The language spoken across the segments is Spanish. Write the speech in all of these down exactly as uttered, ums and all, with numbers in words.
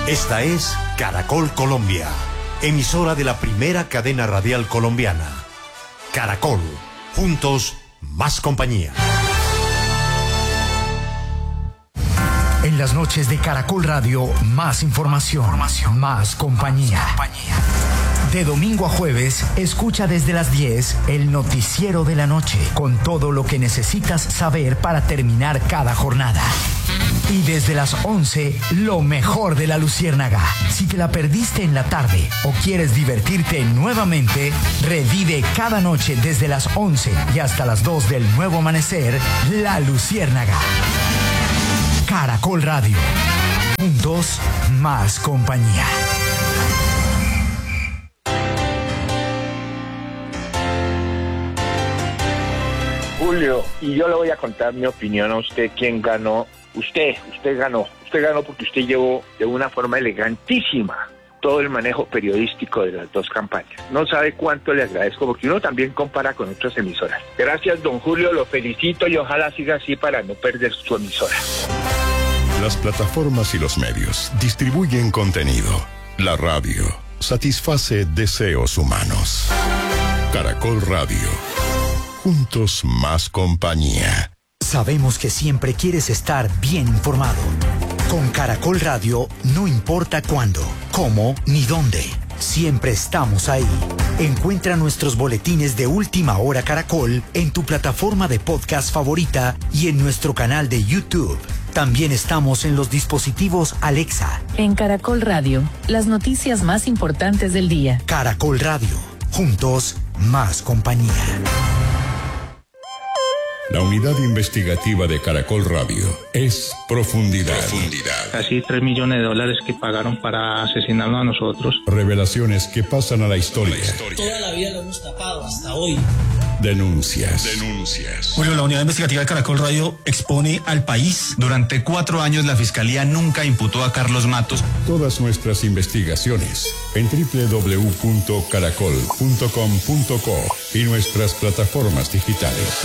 Esta es Caracol Colombia, emisora de la primera cadena radial colombiana. Caracol, juntos, más compañía. En las noches de Caracol Radio, más información, información más compañía. Más compañía. De domingo a jueves, escucha desde las diez el noticiero de la noche, con todo lo que necesitas saber para terminar cada jornada. Y desde las once, lo mejor de la Luciérnaga. Si te la perdiste en la tarde o quieres divertirte nuevamente, revive cada noche desde las once y hasta las dos del nuevo amanecer, La Luciérnaga. Caracol Radio. Juntos, más compañía. Julio, y yo le voy a contar mi opinión a usted, quién ganó. Usted, usted ganó. Usted ganó porque usted llevó de una forma elegantísima todo el manejo periodístico de las dos campañas. No sabe cuánto le agradezco, porque uno también compara con otras emisoras. Gracias, don Julio, lo felicito y ojalá siga así para no perder su emisora. Las plataformas y los medios distribuyen contenido. La radio satisface deseos humanos. Caracol Radio. Juntos, más compañía. Sabemos que siempre quieres estar bien informado. Con Caracol Radio, no importa cuándo, cómo ni dónde. Siempre estamos ahí. Encuentra nuestros boletines de Última Hora Caracol en tu plataforma de podcast favorita y en nuestro canal de YouTube. También estamos en los dispositivos Alexa. En Caracol Radio, las noticias más importantes del día. Caracol Radio. Juntos, más compañía. La unidad investigativa de Caracol Radio es Profundidad. Profundidad. Casi tres millones de dólares que pagaron para asesinarnos a nosotros. Revelaciones que pasan a la historia. La historia. Toda la vida lo hemos tapado hasta hoy. Denuncias. Denuncias. Bueno, la unidad investigativa de Caracol Radio expone al país. Durante cuatro años la Fiscalía nunca imputó a Carlos Matos. Todas nuestras investigaciones en doble u doble u doble u punto caracol punto com punto co y nuestras plataformas digitales.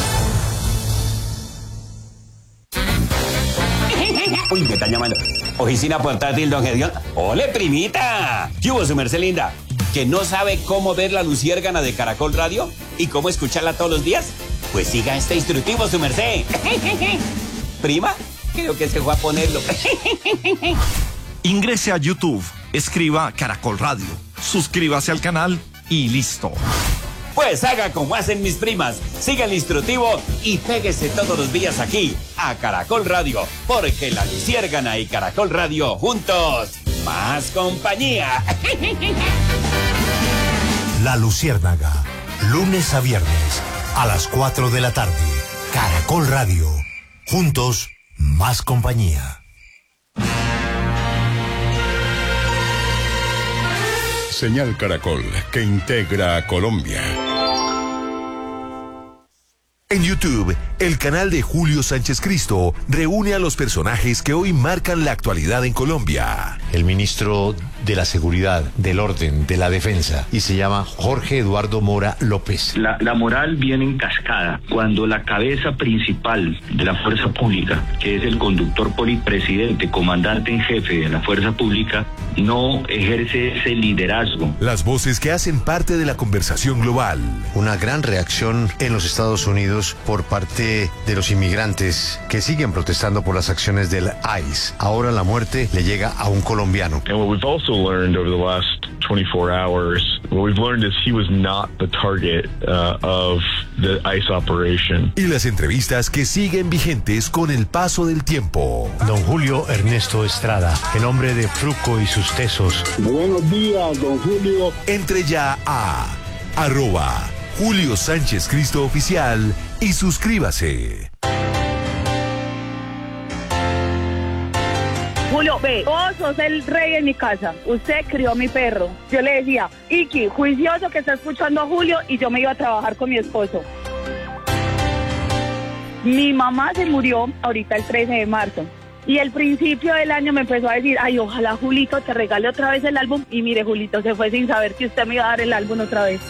Uy, me están llamando. Oficina portátil, don Gedeón. ¡Ole, primita! ¿Qué hubo, su merced linda? ¿Que no sabe cómo ver la luciérgana de Caracol Radio y cómo escucharla todos los días? Pues siga este instructivo, su merced. ¿Prima? Creo que se fue a ponerlo. Ingrese a YouTube, escriba Caracol Radio, suscríbase al canal y listo. Pues haga como hacen mis primas, siga el instructivo y péguese todos los días aquí, a Caracol Radio, porque la luciérgana y Caracol Radio juntos, más compañía. La Luciérnaga, lunes a viernes, a las cuatro de la tarde. Caracol Radio, juntos, más compañía. Señal Caracol, que integra a Colombia. En YouTube, el canal de Julio Sánchez Cristo reúne a los personajes que hoy marcan la actualidad en Colombia. El ministro de la Seguridad, del Orden, de la Defensa, y se llama Jorge Eduardo Mora López. La, la moral viene en cascada cuando la cabeza principal de la fuerza pública, que es el conductor polipresidente, comandante en jefe de la fuerza pública, no ejerce ese liderazgo. Las voces que hacen parte de la conversación global. Una gran reacción en los Estados Unidos por parte de los inmigrantes que siguen protestando por las acciones del I C E. Ahora la muerte le llega a un colombiano. And what we've also learned over the last twenty-four hours, what we've learned is he was not the target uh, of the I C E operation. Y las entrevistas que siguen vigentes con el paso del tiempo. Don Julio Ernesto Estrada, el hombre de Fruco y sus tesos. Buenos días, don Julio. Entre ya a arroba Julio Sánchez Cristo Oficial y suscríbase. Julio, ve, vos sos el rey en mi casa. Usted crió a mi perro. Yo le decía, Iki, juicioso que está escuchando a Julio, y yo me iba a trabajar con mi esposo. Mi mamá se murió ahorita el trece de marzo. Y el principio del año me empezó a decir, ay, ojalá Julito te regale otra vez el álbum. Y mire, Julito se fue sin saber que usted me iba a dar el álbum otra vez.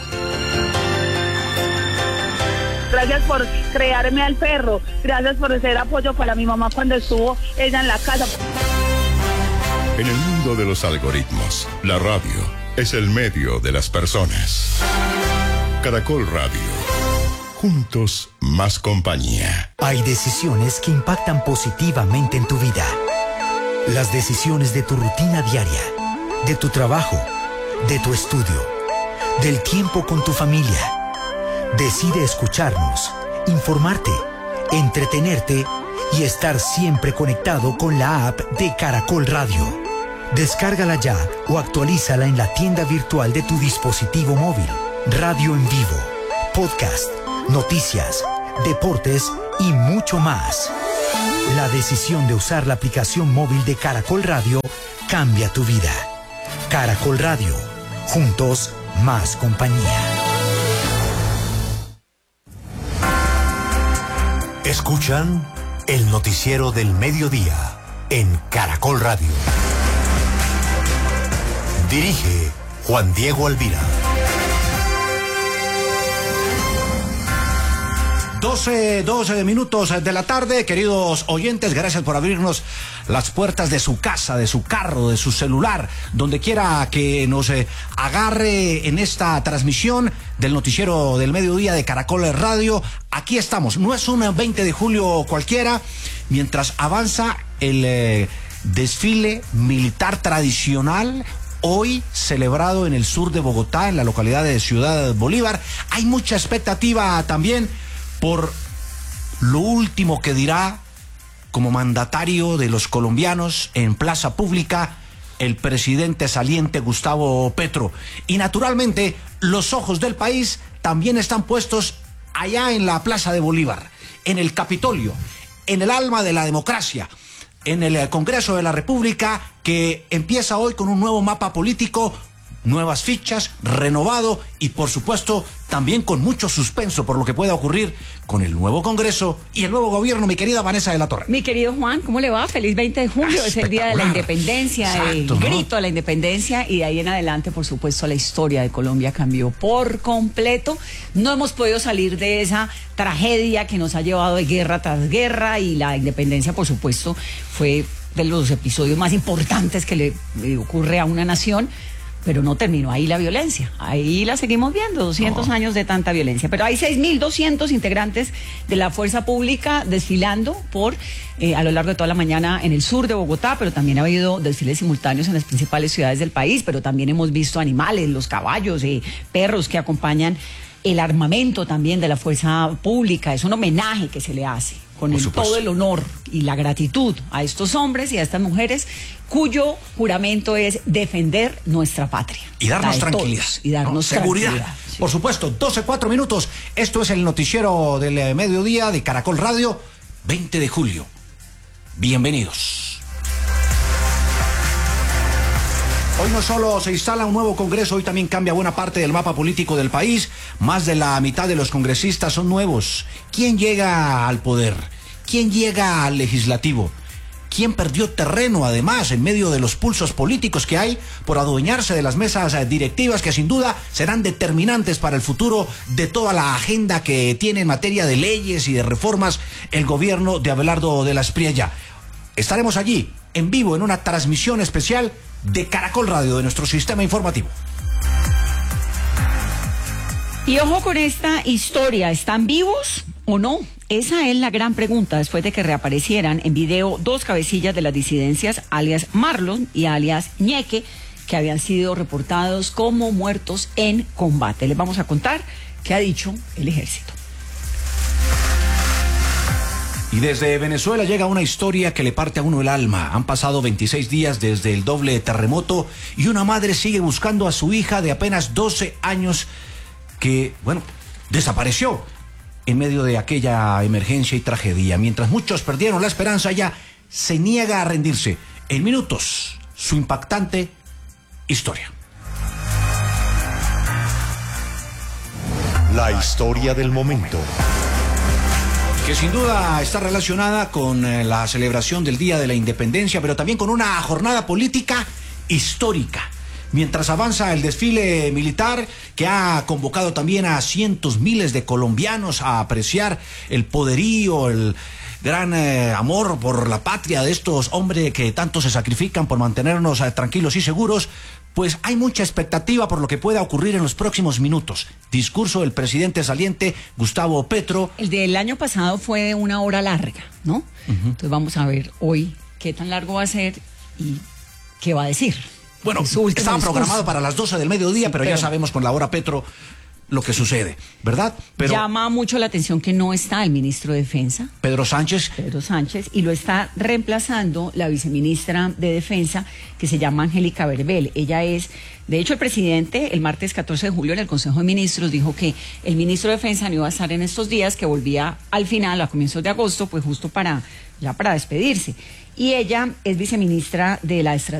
Gracias por crearme al perro. Gracias por ser apoyo para mi mamá cuando estuvo ella en la casa. En el mundo de los algoritmos, la radio es el medio de las personas. Caracol Radio. Juntos, más compañía. Hay decisiones que impactan positivamente en tu vida. Las decisiones de tu rutina diaria, de tu trabajo, de tu estudio, del tiempo con tu familia. Decide escucharnos, informarte, entretenerte y estar siempre conectado con la app de Caracol Radio. Descárgala ya o actualízala en la tienda virtual de tu dispositivo móvil. Radio en vivo, podcast, noticias, deportes y mucho más. La decisión de usar la aplicación móvil de Caracol Radio cambia tu vida. Caracol Radio. Juntos, más compañía. Escuchan el noticiero del mediodía en Caracol Radio. Dirige Juan Diego Alvira. doce, doce minutos de la tarde, queridos oyentes, gracias por abrirnos las puertas de su casa, de su carro, de su celular, donde quiera que nos eh, agarre en esta transmisión del noticiero del mediodía de Caracol Radio. Aquí estamos, no es un veinte de julio cualquiera, mientras avanza el eh, desfile militar tradicional, hoy celebrado en el sur de Bogotá, en la localidad de Ciudad Bolívar. Hay mucha expectativa también por lo último que dirá como mandatario de los colombianos en plaza pública el presidente saliente Gustavo Petro. Y naturalmente los ojos del país también están puestos allá en la plaza de Bolívar, en el Capitolio, en el alma de la democracia, en el Congreso de la República, que empieza hoy con un nuevo mapa político, nuevas fichas, renovado y por supuesto también con mucho suspenso por lo que pueda ocurrir con el nuevo Congreso y el nuevo gobierno. Mi querida Vanessa de la Torre. Mi querido Juan, ¿cómo le va? Feliz veinte de julio, es el día de la independencia, exacto, el grito, ¿no?, de la independencia, y de ahí en adelante, por supuesto, la historia de Colombia cambió por completo. No hemos podido salir de esa tragedia que nos ha llevado de guerra tras guerra, y la independencia, por supuesto, fue de los episodios más importantes que le, le ocurre a una nación. Pero no terminó ahí la violencia, ahí la seguimos viendo, doscientos no. años de tanta violencia. Pero hay seis mil doscientos integrantes de la fuerza pública desfilando por eh, a lo largo de toda la mañana en el sur de Bogotá, pero también ha habido desfiles simultáneos en las principales ciudades del país, pero también hemos visto animales, los caballos, eh, perros que acompañan el armamento también de la fuerza pública. Es un homenaje que se le hace con el, todo el honor y la gratitud a estos hombres y a estas mujeres cuyo juramento es defender nuestra patria. Y darnos tranquilidad. Y darnos no, seguridad. Tranquilidad, sí. Por supuesto, doce, cuatro minutos. Esto es el noticiero del mediodía de Caracol Radio, veinte de julio. Bienvenidos. Hoy no solo se instala un nuevo Congreso, hoy también cambia buena parte del mapa político del país. Más de la mitad de los congresistas son nuevos. ¿Quién llega al poder? ¿Quién llega al legislativo? ¿Quién perdió terreno, además, en medio de los pulsos políticos que hay por adueñarse de las mesas directivas que sin duda serán determinantes para el futuro de toda la agenda que tiene en materia de leyes y de reformas el gobierno de Abelardo de la Espriella? Estaremos allí, en vivo, en una transmisión especial de Caracol Radio, de nuestro sistema informativo. Y ojo con esta historia, ¿están vivos o no? Esa es la gran pregunta después de que reaparecieran en video dos cabecillas de las disidencias, alias Marlon y alias Ñeque, que habían sido reportados como muertos en combate. Les vamos a contar qué ha dicho el ejército. Y desde Venezuela llega una historia que le parte a uno el alma. Han pasado veintiséis días desde el doble terremoto y una madre sigue buscando a su hija de apenas doce años que, bueno, desapareció en medio de aquella emergencia y tragedia. Mientras muchos perdieron la esperanza, ella se niega a rendirse. En minutos, su impactante historia. La historia del momento. Que sin duda está relacionada con eh, la celebración del Día de la Independencia, pero también con una jornada política histórica. Mientras avanza el desfile militar que ha convocado también a cientos miles de colombianos a apreciar el poderío, el, gran eh, amor por la patria de estos hombres que tanto se sacrifican por mantenernos eh, tranquilos y seguros, pues hay mucha expectativa por lo que pueda ocurrir en los próximos minutos. Discurso del presidente saliente, Gustavo Petro. El del año pasado fue de una hora larga, ¿no? Uh-huh. Entonces vamos a ver hoy qué tan largo va a ser y qué va a decir. Bueno, estaba programado para las doce del mediodía, sí, pero, pero ya sabemos con la hora Petro lo que sucede, ¿verdad? Pero llama mucho la atención que no está el ministro de Defensa. Pedro Sánchez. Pedro Sánchez, y lo está reemplazando la viceministra de Defensa, que se llama Angélica Berbel. Ella es, de hecho, el presidente, el martes catorce de julio, en el Consejo de Ministros, dijo que el ministro de Defensa no iba a estar en estos días, que volvía al final, a comienzos de agosto, pues justo para, ya para despedirse. Y ella es viceministra de la Estrategia